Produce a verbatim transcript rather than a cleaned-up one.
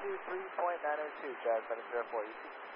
two three point nine oh two, Jazz seven zero four E T.